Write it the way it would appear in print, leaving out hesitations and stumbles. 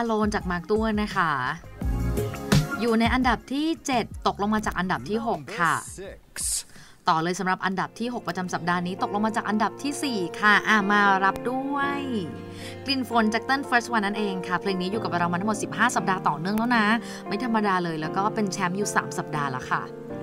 Alone จากมาร์คต้วนนะคะอยู่ในอันดับที่7ตกลงมาจากอันดับที่6ค่ะต่อเลยสำหรับอันดับที่6ประจำสัปดาห์นี้ตกลงมาจากอันดับที่4ค่ะมารับด้วยกลิ่นฝนจากเต้น First One นั่นเองค่ะเพลงนี้อยู่กับเรามาทั้งหมด15สัปดาห์ต่อเนื่องแล้วนะไม่ธรรมดาเลยแล้วก็เป็นแชมป์อยู่3สัปดาห์แล้วค่ะ